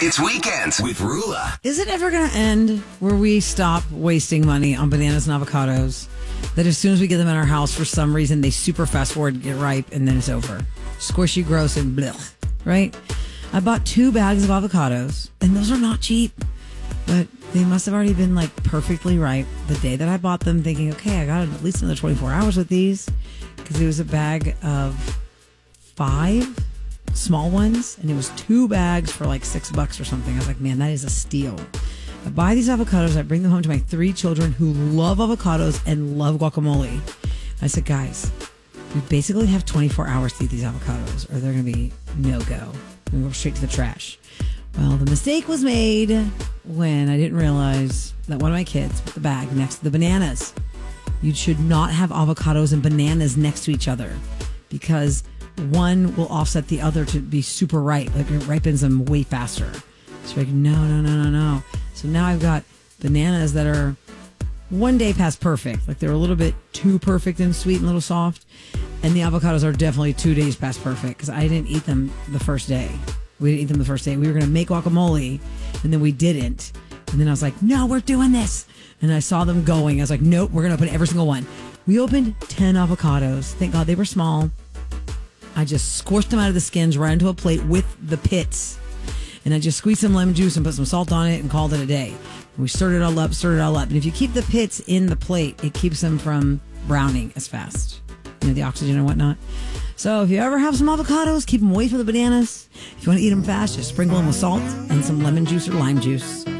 It's Weekends with Rula. Is it ever going to end where we stop wasting money on bananas and avocados? That as soon as we get them in our house, for some reason, they super fast forward, get ripe, and then it's over. Squishy, gross, and blech, right? I bought 2 bags of avocados, and those are not cheap, but they must have already been like perfectly ripe the day that I bought them, thinking, okay, I got at least another 24 hours with these, because it was a bag of 5 small ones, and it was 2 bags for like $6 or something. I was like, man, that is a steal. I buy these avocados, I bring them home to my 3 children who love avocados and love guacamole. I said, guys, we basically have 24 hours to eat these avocados, or they're going to be no-go. We're going to go straight to the trash. Well, the mistake was made when I didn't realize that one of my kids put the bag next to the bananas. You should not have avocados and bananas next to each other, because one will offset the other to be super ripe. Like, it ripens them way faster. So like, no. So now I've got bananas that are one day past perfect. Like, they're a little bit too perfect and sweet and a little soft. And the avocados are definitely 2 days past perfect, because I didn't eat them the first day. We didn't eat them the first day. We were going to make guacamole, and then we didn't. And then I was like, no, we're doing this. And I saw them going. I was like, nope, we're going to open every single one. We opened 10 avocados. Thank God they were small. I just squished them out of the skins right into a plate with the pits. And I just squeezed some lemon juice and put some salt on it and called it a day. And we stirred it all up. And if you keep the pits in the plate, it keeps them from browning as fast. You know, the oxygen and whatnot. So if you ever have some avocados, keep them away from the bananas. If you want to eat them fast, just sprinkle them with salt and some lemon juice or lime juice.